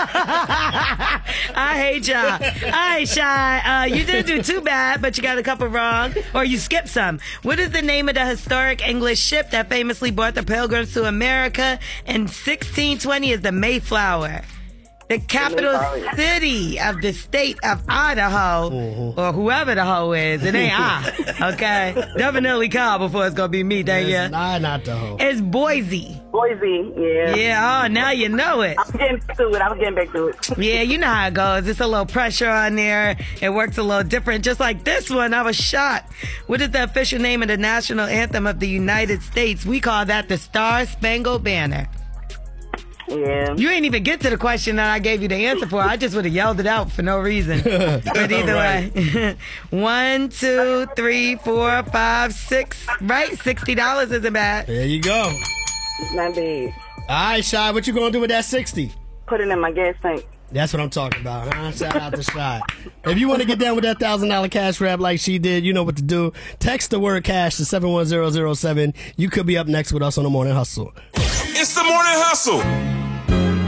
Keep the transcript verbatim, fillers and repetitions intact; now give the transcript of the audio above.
I hate y'all. All right, Shy. Uh, you didn't do too bad, but you got a couple wrong, or you skipped some. What is the name of the historic English ship that famously brought the Pilgrims to America in sixteen twenty? Is the Mayflower. The capital city of the state of Idaho, mm-hmm. or whoever the hoe is. It ain't I, okay? Definitely call before it's going to be me, dang ya. Nah, not the hoe. It's Boise. Boise, yeah. Yeah, oh, now you know it. I'm getting back to it. I'm getting back to it. Yeah, you know how it goes. It's a little pressure on there. It works a little different. Just like this one, I was shot. What is the official name of the national anthem of the United States? We call that the Star Spangled Banner. Yeah. You ain't even get to the question that I gave you the answer for. I just would have yelled it out for no reason. But either right. way. One, two, three, four, five, six. Right? sixty dollars isn't bad. There you go. It's not bad. All right, Shy, what you going to do with that sixty? Put it in my gas tank. That's what I'm talking about, huh? Shout out to Shy. If you want to get down with that one thousand dollars cash wrap like she did, you know what to do. Text the word cash to seven one zero zero seven. You could be up next with us on The Morning Hustle. It's The Morning Hustle.